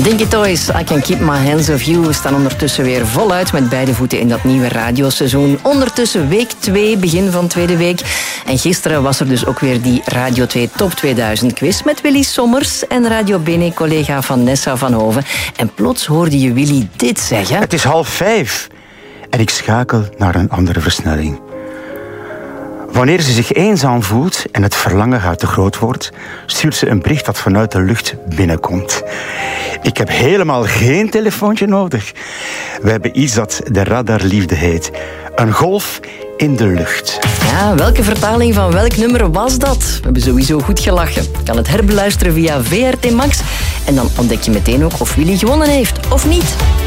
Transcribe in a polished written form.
Dinky Toys, I Can Keep My Hands Off You. We staan ondertussen weer voluit met beide voeten in dat nieuwe radioseizoen. Ondertussen week 2, begin van tweede week. En gisteren was er dus ook weer die Radio 2 Top 2000 quiz met Willy Sommers en Radio Bene-collega Vanessa van Hoven. En plots hoorde je Willy dit zeggen. Het is 4:30 en ik schakel naar een andere versnelling. Wanneer ze zich eenzaam voelt en het verlangen haar te groot wordt, stuurt ze een bericht dat vanuit de lucht binnenkomt. Ik heb helemaal geen telefoontje nodig. We hebben iets dat de radarliefde heet. Een golf in de lucht. Ja, welke vertaling van welk nummer was dat? We hebben sowieso goed gelachen. Je kan het herbeluisteren via VRT Max. En dan ontdek je meteen ook of Willy gewonnen heeft of niet.